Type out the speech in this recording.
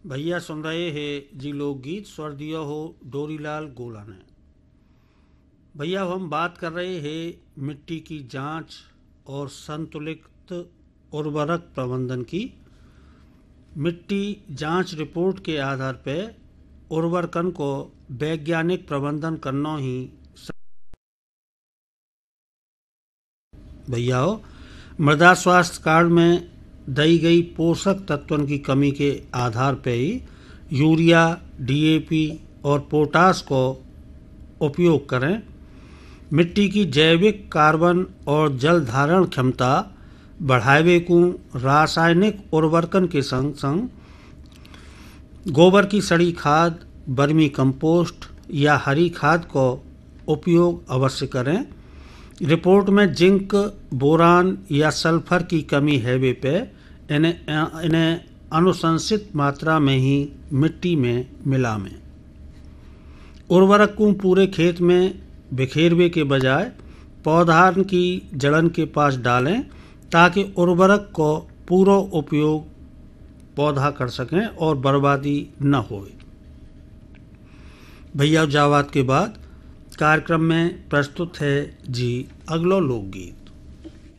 भैया सुन रहे हैं जी लोकगीत स्वर दिया हो डोरीलाल गोला ने। भैया हम बात कर रहे हैं मिट्टी की जांच और संतुलित उर्वरक प्रबंधन की। मिट्टी जांच रिपोर्ट के आधार पर उर्वरकन को वैज्ञानिक प्रबंधन करना ही भैया हो। मृदा स्वास्थ्य कार्ड में दी गई पोषक तत्वों की कमी के आधार पर ही यूरिया, डीएपी और पोटास को उपयोग करें। मिट्टी की जैविक कार्बन और जल धारण क्षमता बढ़ावे को रासायनिक उर्वरकन के संग संग गोबर की सड़ी खाद, वर्मी कंपोस्ट या हरी खाद को उपयोग अवश्य करें। रिपोर्ट में जिंक, बोरान या सल्फर की कमी है पे इन्हें अनुशंसित मात्रा में ही मिट्टी में मिलावें। उर्वरक को पूरे खेत में बिखेरवे के बजाय पौधान की जड़न के पास डालें ताकि उर्वरक को पूरा उपयोग पौधा कर सकें और बर्बादी न हो। भैया जावाद के बाद कार्यक्रम में प्रस्तुत है जी अगलो लोकगीत।